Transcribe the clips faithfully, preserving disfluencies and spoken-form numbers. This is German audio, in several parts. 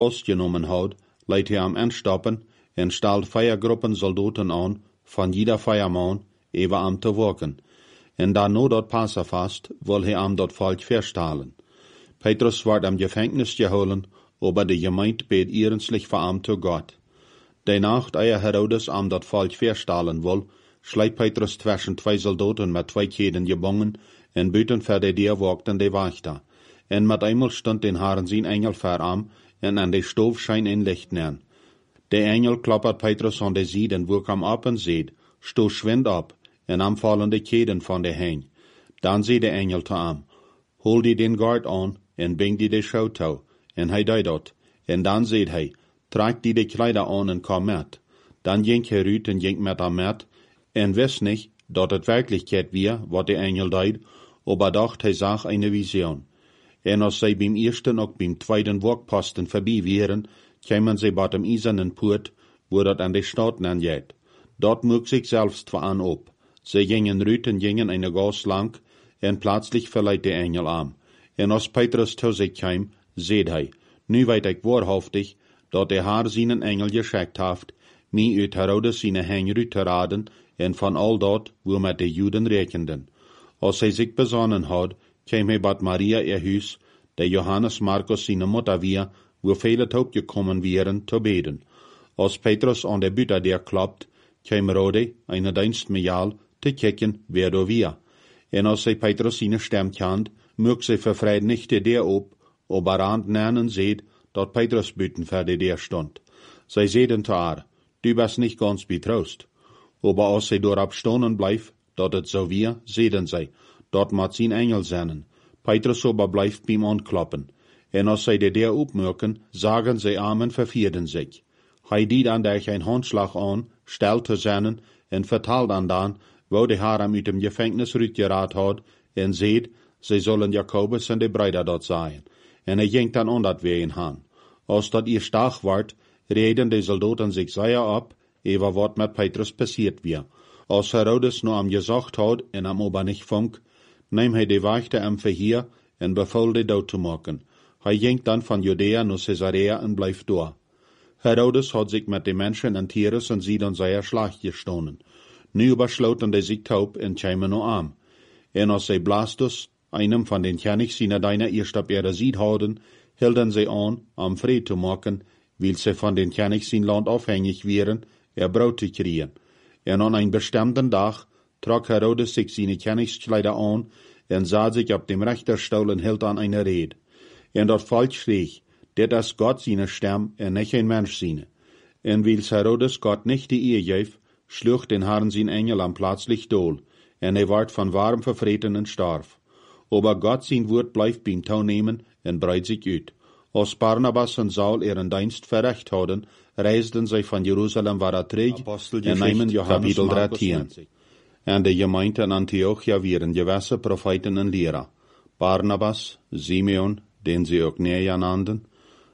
ausgenommen had, leidt hij am Endstappen en stalt Feiergruppen Soldaten an, van jeder Feiermann, even am te werken. En dan no dat Passafast, wil hij am dat volk verstalen. Petrus werd am Gefängnis geholen, aber de Gemeinde bet ehrenslich verarmt zu Gott. De Nacht, eer Herodes am dat volk verstalen wil, schleipt Petrus zwischen zwei Soldaten met twee Keden gebonden, en buiten ver de deur walkten de Wächter. En met einmal stond den Herren zijn Engel verarm, en an de stoof schijn een licht neer. De Engel klappert Petrus an de Zied en woek am op en zeed, sto schwind op, en am vallen de Keden van de heen. Dan zei de Engel te am, hol die den Gard aan, en bring die de schouw toe, en hij deed dat. En dan zei hij, trag die de kleider aan en kom met. Dan ging hij uit en ging met hem met, en wist niet, dat het werkelijkheid weer, wat de Engel deed, aber dacht, hij zag eine Vision. En als zij beim eersten ook beim tweeden Werkposten voorbij waren, kwamen zij bij dem eisernen poort, wo dat aan de stad aangeht. Dort moeg zich selbst aan op. Zij gingen uit en gingen eine gas lang, en plötzlich verleiht de Engel aan. En als Petrus zu zich kwam, zeid hij, nu weet ik waarhaftig, dat de Heer zijn Engel geschickt heeft, mij uit Herodes zijn heen uit te raden, en van al dat, wo met de Juden rekenden. Als hij zich besonnen had, kwam hij bij Maria ihr huis, der Johannes Markus seine Mutter weer, wo viele taub gekommen wären, zu beten. Als Petrus an der Bütte der klappt, kwam Rode, eine Dienstmejal, te kijken, wer da weer. En als zij Petrus seine Stem kent, mög zij vervreid nicht de deur op, aber rand nennen seht, dat Petrus büten ver de deur stond. Zij zeiden te haar, du bist nicht ganz betrost. Aber als zij doorop stonen blijft, dat het zo weer, zeiden zij, dat moet zijn Engel zijn. Petrus aber blijft beim aankloppen. En als zij de deur opmerken, sagen zij amen vervierden zich. Hij diet aan der een handslag aan, stelt te zijn, en vertelt aan dan, wo de Heer hem uit dem Gefängnis uitgeraad had, en zeet, zij zullen Jacobus en de Brüder dort zijn. En hij ging dan aan dat ween aan. Als dat ihr stark wordt, reden de soldaten zich zeer op, over wat met Petrus passiert weer. Als Herodes nu am gesagt had, en am ober nicht funk, neem hij de Wächter am verhier, en beval de dood te maken. Hij ging dan van Judäa naar Caesarea en bleef door. Herodes had zich met de mensen en Tyrus en Sidon zeer slag gestonen. Nu überschloten de zich taub en kwamen nu aan. En als zij Blastus, einem van den Königs seiner deiner eerst op ihre Sied hadden, hielden zij aan, am vrede te maken, weil sie van den Königs zijn land afhängig wären, er Brot te kriegen. En an een bestimmten dag trok Herodes sich seine Königskleider an, en sah sich op dem Richterstuhl en hield an eine Rede. En dat volk schreeg, dit is Gott seine Stem, en nicht ein Mensch seine. En wils Herodes Gott nicht die Ehe gaf, sloeg den Herrn sein Engel am plötzlich dool, en hij werd van warm vervreten en starf. Aber Gott sein Wort blijft beim Tau nehmen, en breit sich uit. Als Barnabas en Saul ihren Dienst verrecht hadden, reisden zij van Jeruzalem weer terug, en nemen Johannes Markus met zich. En de gemeente in Antiochia waren gewisse Propheten en Lehrer. Barnabas, Simeon, den sie ook Neja nannten,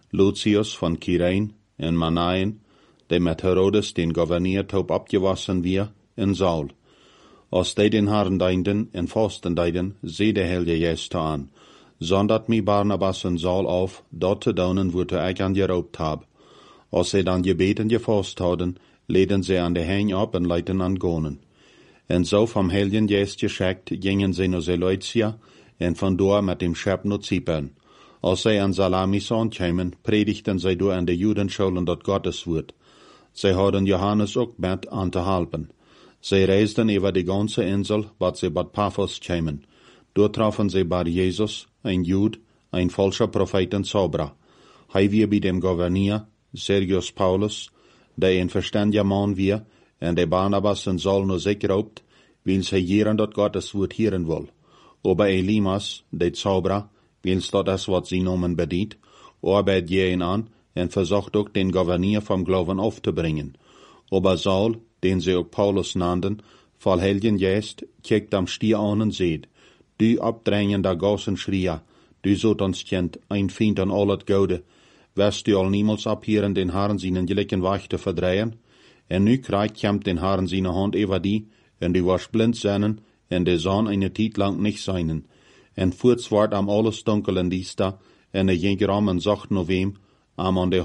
Lucius van Kyrene en Manaen, der met Herodes den Gouverneur taub abgewassen wir, en Saul. Als die den Herrn dienden en vasten deiden, zei de Heilige Geest aan, zondert mi Barnabas en Saul auf, dort te doen wo te ik aan geroopt hab. Als sie dan gebeten gefast hadden, leden sie an de Heen ab en leiten an Gonen. En so vom Heiligen Geist geschickt, gingen sie naar Seleucia, en van door met dem Schep naar Zypern. Als sie an Salamis aankwamen, predigten sie door an de Judenschulen dat Gotteswoord. Sie hadden Johannes ook met aan te helpen. Sie reisden über die ganze Insel, wat sie bad Paphos kwamen. Dort trafen sie bei Jesus, ein Jud, ein falscher Prophet und Zauberer. Hij wie bei dem Gouverneur, Sergius Paulus, der ein verständiger Mann wie, en de Barnabas en Saul nur sich raubt, weil sie jeren dat Gotteswoord hören will. Aber Elimas, der Zauberer, wils dat es wat sie nomen bedient, arbeitet jeden an, en versucht auch den Gouverneur vom Glauben aufzubringen. Aber Saul, den sie auch Paulus nannten, voll Heiligen Geist, kijkt am Stier an und seht, du abdrängender Gassenschrier, du sollt uns kennt, ein Feind an all het Gode, wirst du all niemals abhieren den Herrn seinen gelicken Weg te verdrehen? En nu krijgt kämmt den Herrn seine Hand über die, en du warst blind seinen, en de zon eine Tijd lang nicht seinen. En voorts wordt am alles dunkel en diesta, en er ging ram en zacht naar wem, am an de